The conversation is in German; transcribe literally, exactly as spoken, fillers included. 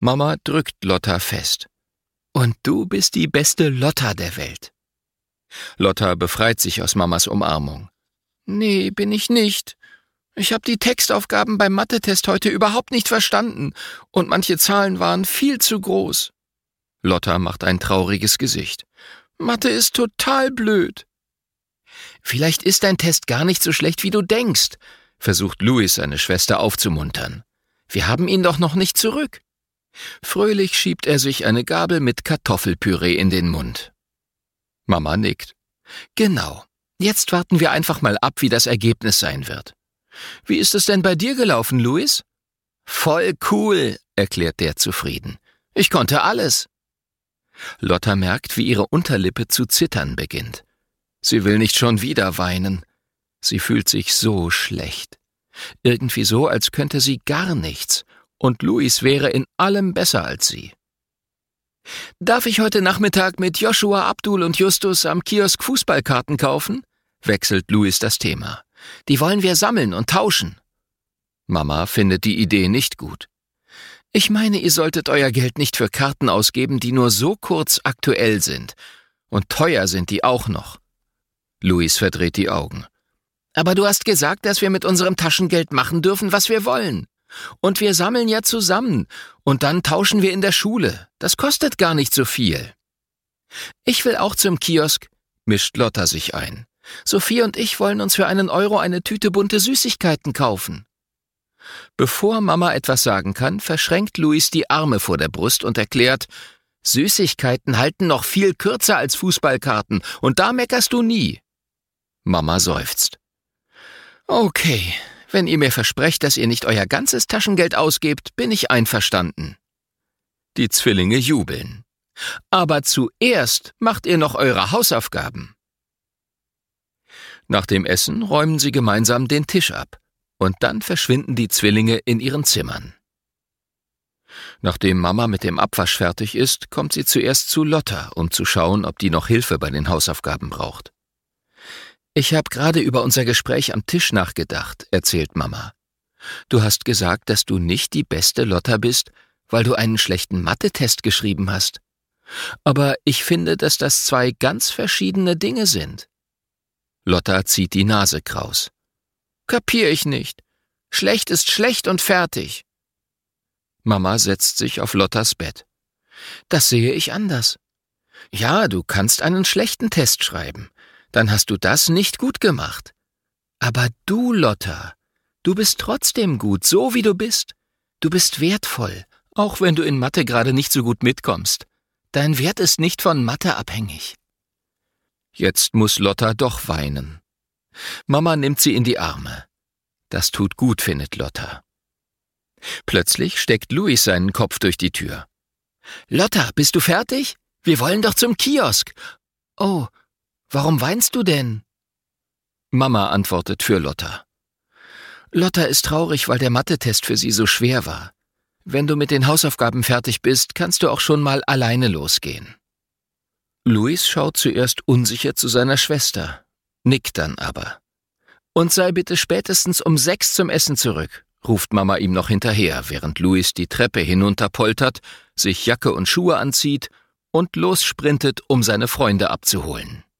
Mama drückt Lotta fest. Und du bist die beste Lotta der Welt. Lotta befreit sich aus Mamas Umarmung. Nee, bin ich nicht. Ich habe die Textaufgaben beim Mathe-Test heute überhaupt nicht verstanden und manche Zahlen waren viel zu groß. Lotta macht ein trauriges Gesicht. Mathe ist total blöd. Vielleicht ist dein Test gar nicht so schlecht, wie du denkst, versucht Louis seine Schwester aufzumuntern. Wir haben ihn doch noch nicht zurück. Fröhlich schiebt er sich eine Gabel mit Kartoffelpüree in den Mund. Mama nickt. Genau. Jetzt warten wir einfach mal ab, wie das Ergebnis sein wird. Wie ist es denn bei dir gelaufen, Louis? Voll cool, erklärt der zufrieden. Ich konnte alles. Lotta merkt, wie ihre Unterlippe zu zittern beginnt. Sie will nicht schon wieder weinen. Sie fühlt sich so schlecht. Irgendwie so, als könnte sie gar nichts. Und Louis wäre in allem besser als sie. Darf ich heute Nachmittag mit Joshua, Abdul und Justus am Kiosk Fußballkarten kaufen? Wechselt Louis das Thema. Die wollen wir sammeln und tauschen. Mama findet die Idee nicht gut. Ich meine, ihr solltet euer Geld nicht für Karten ausgeben, die nur so kurz aktuell sind. Und teuer sind die auch noch. Louis verdreht die Augen. Aber du hast gesagt, dass wir mit unserem Taschengeld machen dürfen, was wir wollen. Und wir sammeln ja zusammen. Und dann tauschen wir in der Schule. Das kostet gar nicht so viel. Ich will auch zum Kiosk, mischt Lotta sich ein. Sophie und ich wollen uns für einen Euro eine Tüte bunte Süßigkeiten kaufen. Bevor Mama etwas sagen kann, verschränkt Louis die Arme vor der Brust und erklärt, Süßigkeiten halten noch viel kürzer als Fußballkarten und da meckerst du nie. Mama seufzt. Okay, wenn ihr mir versprecht, dass ihr nicht euer ganzes Taschengeld ausgebt, bin ich einverstanden. Die Zwillinge jubeln. Aber zuerst macht ihr noch eure Hausaufgaben. Nach dem Essen räumen sie gemeinsam den Tisch ab. Und dann verschwinden die Zwillinge in ihren Zimmern. Nachdem Mama mit dem Abwasch fertig ist, kommt sie zuerst zu Lotta, um zu schauen, ob die noch Hilfe bei den Hausaufgaben braucht. Ich habe gerade über unser Gespräch am Tisch nachgedacht, erzählt Mama. Du hast gesagt, dass du nicht die beste Lotta bist, weil du einen schlechten Mathe-Test geschrieben hast. Aber ich finde, dass das zwei ganz verschiedene Dinge sind. Lotta zieht die Nase kraus. Kapier ich nicht. Schlecht ist schlecht und fertig. Mama setzt sich auf Lottas Bett. Das sehe ich anders. Ja, du kannst einen schlechten Test schreiben. Dann hast du das nicht gut gemacht. Aber du, Lotta, du bist trotzdem gut, so wie du bist. Du bist wertvoll, auch wenn du in Mathe gerade nicht so gut mitkommst. Dein Wert ist nicht von Mathe abhängig. Jetzt muss Lotta doch weinen. Mama nimmt sie in die Arme. Das tut gut, findet Lotta. Plötzlich steckt Louis seinen Kopf durch die Tür. Lotta, bist du fertig? Wir wollen doch zum Kiosk. Oh, warum weinst du denn? Mama antwortet für Lotta. Lotta ist traurig, weil der Mathe-Test für sie so schwer war. Wenn du mit den Hausaufgaben fertig bist, kannst du auch schon mal alleine losgehen. Louis schaut zuerst unsicher zu seiner Schwester, nickt dann aber. Und sei bitte spätestens um sechs zum Essen zurück, ruft Mama ihm noch hinterher, während Louis die Treppe hinunterpoltert, sich Jacke und Schuhe anzieht und lossprintet, um seine Freunde abzuholen.